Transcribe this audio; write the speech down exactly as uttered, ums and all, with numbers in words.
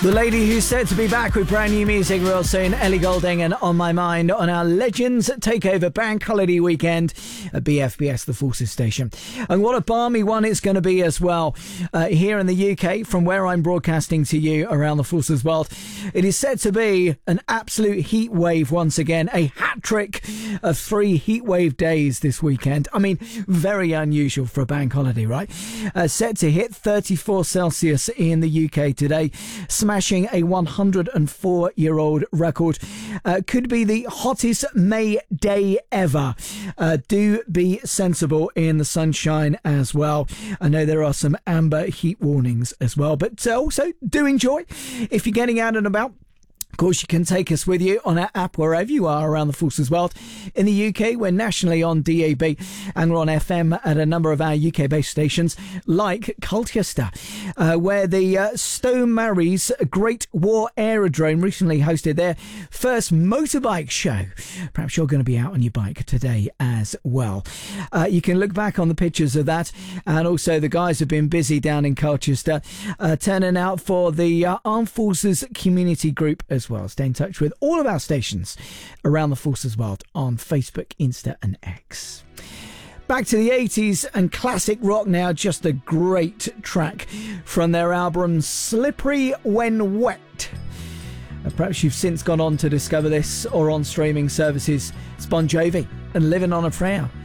The lady who's said to be back with brand new music real soon, Ellie Goulding and On My Mind on our Legends Takeover Bank Holiday Weekend at B F B S, the Forces Station. And what a balmy one it's going to be as well uh, here in the U K, from where I'm broadcasting to you around the Forces world. It is said to be an absolute heat wave once again, a hat trick of three heat wave days this weekend. I mean, very unusual for a bank holiday, right? Uh, set to hit thirty-four Celsius in the U K today, smashing a one hundred four year old record. Uh, could be the hottest May day ever. Uh, do be sensible in the sunshine as well. I know there are some amber heat warnings as well, but uh, also do enjoy if you're getting out and about. Of course, you can take us with you on our app wherever you are around the Forces world. In the U K, we're nationally on D A B and we're on F M at a number of our U K-based stations like Colchester, uh, where the uh, Stowe Marys Great War Aerodrome recently hosted their first motorbike show. Perhaps you're going to be out on your bike today as well. Uh, you can look back on the pictures of that, and also the guys have been busy down in Colchester, uh, turning out for the uh, Armed Forces Community Group as well. Stay in touch with all of our stations around the Forces world on Facebook, Insta and X. Back to the eighties and classic rock now, just a great track from their album Slippery When Wet. Uh, perhaps you've since gone on to discover this or on streaming services. It's Bon Jovi and Living on a Prayer.